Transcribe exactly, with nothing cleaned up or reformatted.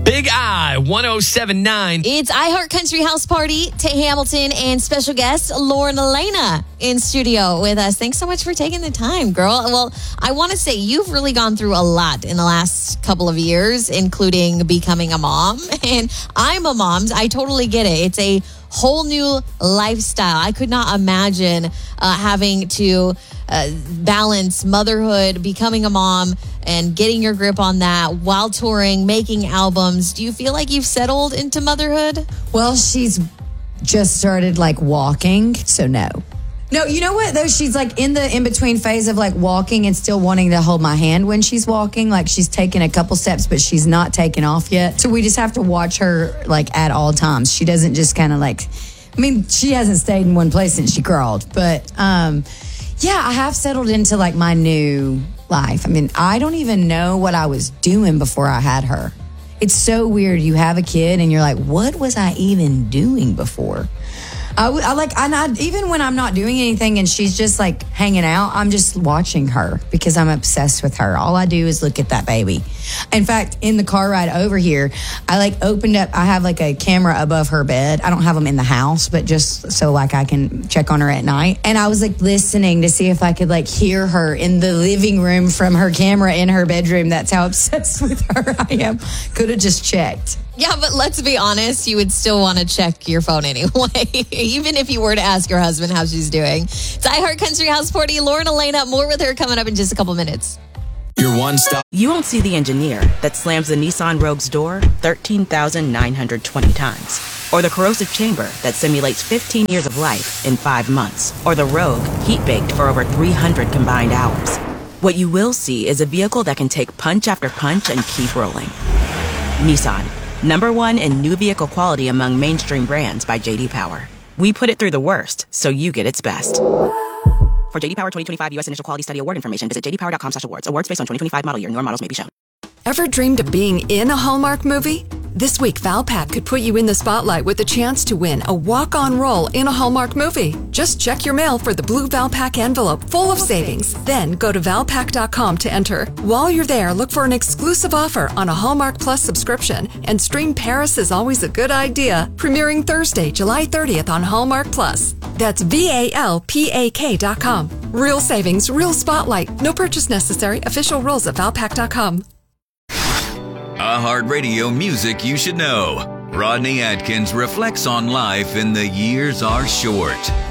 Big I one oh seven point nine. It's iHeart Country House Party. Tay Hamilton and special guest Lauren Elena in studio with us. Thanks so much for taking the time, girl. Well, I want to say you've really gone through a lot in the last couple of years, including becoming a mom. And I'm a mom. I totally get it. It's a whole new lifestyle. I could not imagine uh, having to uh, balance motherhood, becoming a mom, and getting your grip on that while touring, making albums. Do you feel like you've settled into motherhood? Well, she's just started like walking, so no. No, you know what though? She's like in the in-between phase of like walking and still wanting to hold my hand when she's walking. Like she's taken a couple steps, but she's not taken off yet. So we just have to watch her like at all times. She doesn't just kind of like, I mean, she hasn't stayed in one place since she crawled. But um, yeah, I have settled into like my new life. I mean, I don't even know what I was doing before I had her. It's so weird. You have a kid and you're like, what was I even doing before? I, w- I like, I not, even when I'm not doing anything and she's just like hanging out, I'm just watching her because I'm obsessed with her. All I do is look at that baby. In fact, in the car ride over here, I like opened up, I have like a camera above her bed. I don't have them in the house, but just so like I can check on her at night. And I was like listening to see if I could like hear her in the living room from her camera in her bedroom. That's how obsessed with her I am. Could have just checked. Yeah, but let's be honest, you would still want to check your phone anyway, even if you were to ask your husband how she's doing. It's iHeart Country House Party. Lauren Elena, more with her coming up in just a couple minutes. Your one stop. You won't see the engineer that slams the Nissan Rogue's door thirteen thousand nine hundred twenty times. Or the corrosive chamber that simulates fifteen years of life in five months. Or the Rogue heat-baked for over three hundred combined hours. What you will see is a vehicle that can take punch after punch and keep rolling. Nissan. Number one in new vehicle quality among mainstream brands by J D Power. We put it through the worst, so you get its best. For J D Power twenty twenty-five U S Initial Quality Study Award information, visit j d power dot com slash awards. Awards based on twenty twenty-five model year. Newer models may be shown. Ever dreamed of being in a Hallmark movie? This week, Valpak could put you in the spotlight with a chance to win a walk-on role in a Hallmark movie. Just check your mail for the blue Valpak envelope full of savings. Then go to valpak dot com to enter. While you're there, look for an exclusive offer on a Hallmark Plus subscription and stream Paris is Always a Good Idea, premiering Thursday, July thirtieth on Hallmark Plus. That's V A L P A K dot com. Real savings, real spotlight. No purchase necessary. Official rules at valpak dot com. iHeartRadio music you should know. Rodney Atkins reflects on life in The Years Are Short.